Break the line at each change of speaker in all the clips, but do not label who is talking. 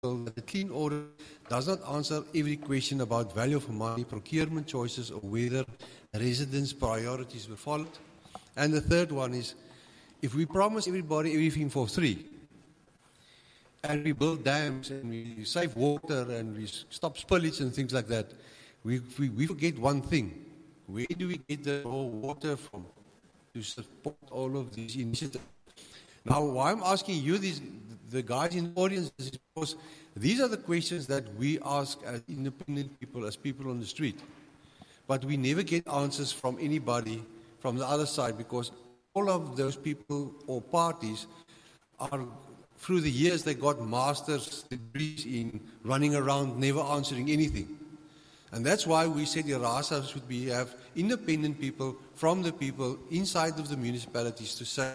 that the clean audit does not answer every question about value for money, procurement choices, or whether residents' priorities were followed. And the third one is, if we promise everybody everything for free, and we build dams, and we save water, and we stop spillage and things like that, we forget one thing. Where do we get the raw water from to support all of these initiatives? Now, why I'm asking you, the guys in the audience, is because these are the questions that we ask as independent people, as people on the street. But we never get answers from anybody from the other side, because all of those people or parties are, through the years, they got master's degrees in running around, never answering anything. And that's why we said IRASA should have independent people from the people inside of the municipalities to say,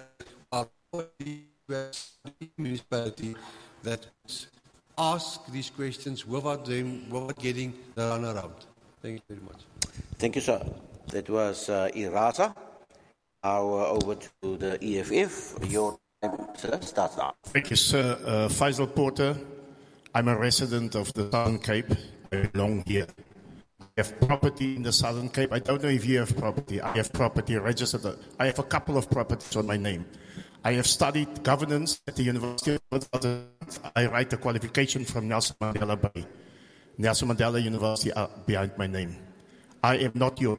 municipality that ask these questions without getting the runaround. Thank you very much.
Thank you, sir. That was IRASA. Now over to the EFF. Your time, sir, starts now.
Thank you, sir. Faisal Porter. I'm a resident of the Southern Cape. I belong here. I have property in the Southern Cape. I don't know if you have property. I have property registered. I have a couple of properties on my name. I have studied governance at the University of I write a qualification from Nelson Mandela Bay. Nelson Mandela University behind my name. I am not your...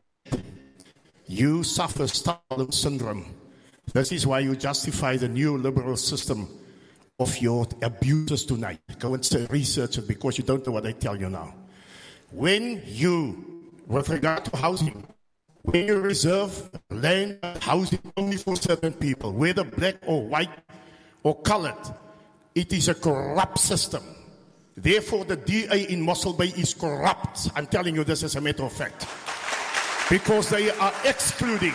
You suffer Stockholm syndrome. This is why you justify the new liberal system of your abuses tonight. Go and research it, because you don't know what I tell you now. When you, with regard to housing, when you reserve land and housing only for certain people, whether black or white or colored, it is a corrupt system. Therefore, the DA in Mossel Bay is corrupt. I'm telling you this as a matter of fact. Because they are excluding.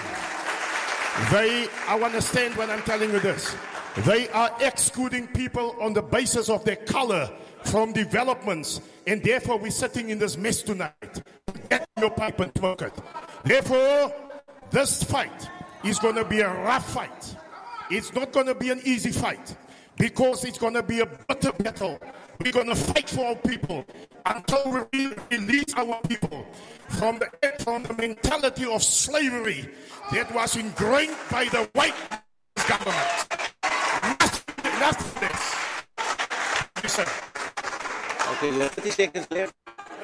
I understand when I'm telling you this. They are excluding people on the basis of their color from developments. And therefore, we're sitting in this mess tonight. Get your pipe and smoke it. Therefore, this fight is going to be a rough fight. It's not going to be an easy fight, because it's going to be a bitter battle. We're going to fight for our people until we release our people from the mentality of slavery that was ingrained by the white government. Enough of this. Listen.
Okay, you have 30 seconds left.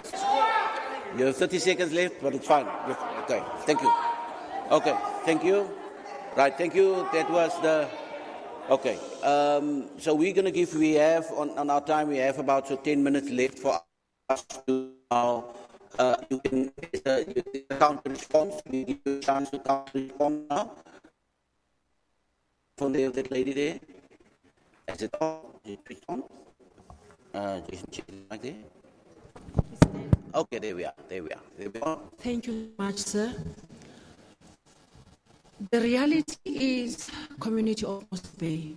You have 30 seconds left, but it's fine. Okay, thank you. Okay, thank you. Right, thank you. That was the... Okay, so we're going to give, we have, on our time, we have about 10 minutes left for us to now, you can count the response. We give you a chance to count the response now. From there, that lady there. Is it all? Is it response? Just check it right there. Okay, there we are.
Thank you much, sir. The reality is, community of Mossel Bay,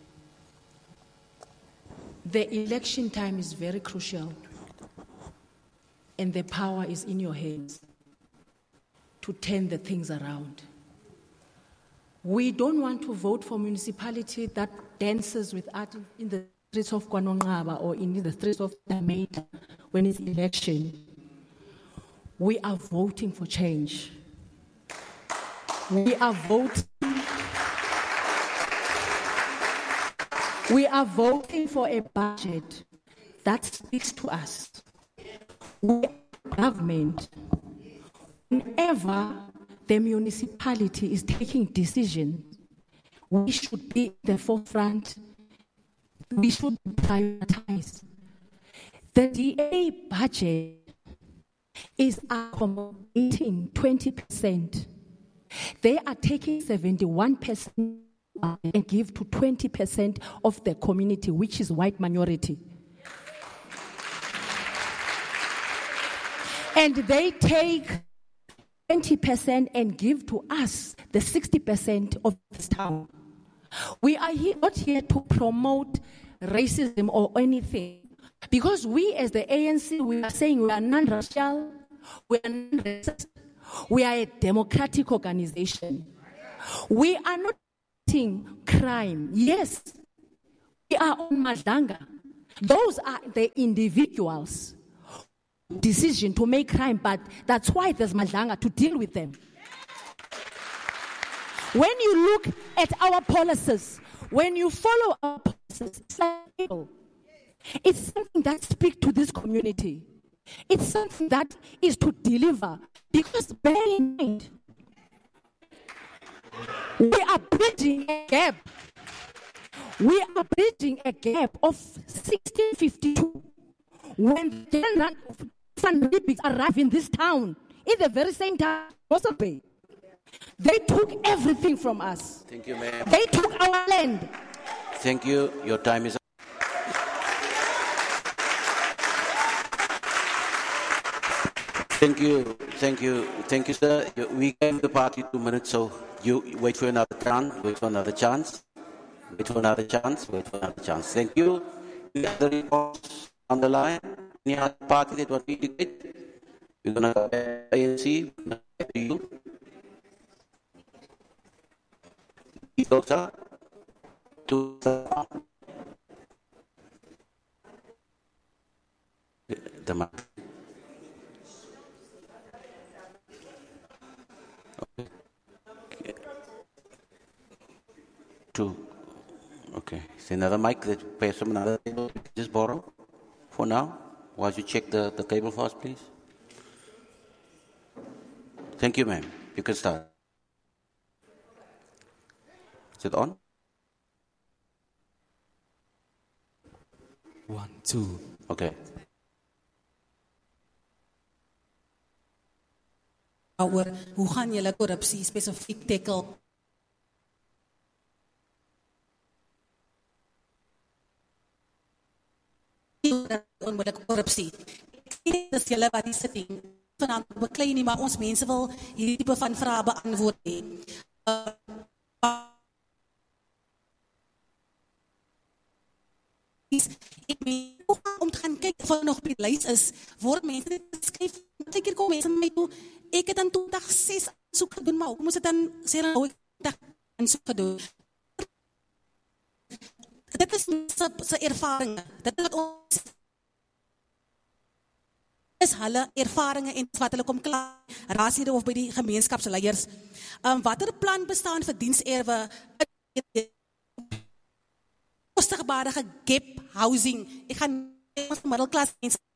the election time is very crucial, and the power is in your hands to turn the things around. We don't want to vote for municipality that dances with art in the streets of KwaNongqaba or in the streets of Dameta when it's election. We are voting for change. We are voting for a budget that speaks to us. We are government. Whenever the municipality is taking decisions, we should be in the forefront. We should prioritize. The DA budget is accommodating 20%. They are taking 71% and give to 20% of the community, which is white minority. And they take 20% and give to us the 60% of this town. We are not here to promote racism or anything, because we as the ANC, we are saying we are non-racial, we are non-racist, we are a democratic organization. We are not fighting crime. Yes, we are on Madanga. Those are the individuals' decision to make crime, but that's why there's Madlanga to deal with them. When you look at our policies, when you follow our policies, it's something that speaks to this community. It's something that is to deliver. Because bear in mind, we are bridging a gap. We are bridging a gap of 1652 when the Olympics arrived in this town, in the very same time, Bay. They took everything from us.
Thank you, ma'am.
They took our land.
Thank you. Your time is up. Thank you, sir. We gave the party 2 minutes, so you wait for another chance. Thank you. Any other reports on the line? Any other party that want to indicate? We're going to go to ANC. To you. Sir. To the mic. Okay. Is there another mic that pays from another table? Just borrow for now. While you check the cable for us, please. Thank you, ma'am. You can start. Is it on?
1, 2.
Okay.
Oor hoe gaan julle korrupsie spesifiek tackle? Onmiddellik korrupsie. Dis julle wat die sitting vanaand beklei nie, maar ons mense wil hierdie tipe van vrae beantwoord hê. Om te gaan kyk of er nog op die lys is, word mense geskryf, keer kom mense my toe, ek het in 2006 aansoek gedoen, maar hoe moes het dan sê dan hoe ek aansoek gedoen? Dit is sy ervaring, dit is wat ons is hulle ervaringe en wat hulle kom klaar, raadslede of by die gemeenskapsleiers. Watter plan bestaan vir dienserwe, kostigbare gap housing, ek gaan ons middelklas mense